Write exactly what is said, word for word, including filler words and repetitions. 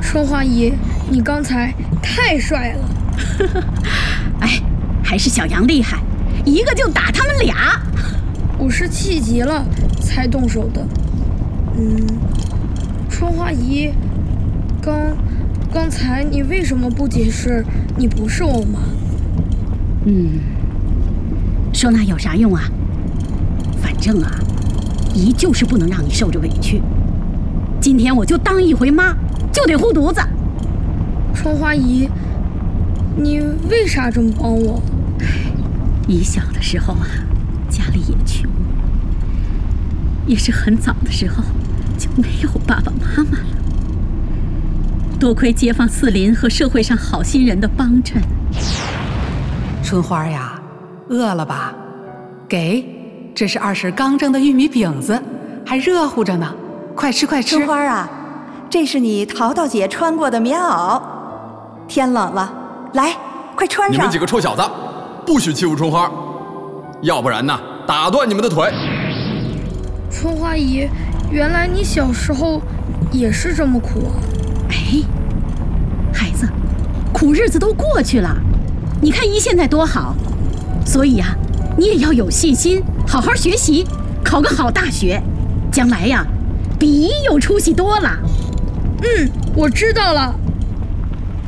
春花姨，你刚才太帅了。 哎，还是小杨厉害，一个就打他们俩。 我是气急了才动手的。嗯，春花姨，刚刚才你为什么不解释你不是我妈？ 嗯，说那有啥用啊？反正啊，姨就是不能让你受着委屈。今天我就当一回妈，就得护犊子。 春花姨，你为啥这么帮我？ 姨小的时候啊，家里也穷，也是很早的时候就没有爸爸妈妈了。多亏街坊四邻和社会上好心人的帮衬。 春花呀，饿了吧？给，这是二婶刚蒸的玉米饼子，还热乎着呢，快吃快吃。 春花啊，这是你淘淘姐穿过的棉袄，天冷了，来，快穿上。 你们几个臭小子，不许欺负春花，要不然呢，打断你们的腿。 春花姨，原来你小时候也是这么苦啊。 哎，孩子，苦日子都过去了，你看姨现在多好，所以啊，你也要有信心，好好学习，考个好大学，将来呀，比姨有出息多了。 嗯，我知道了。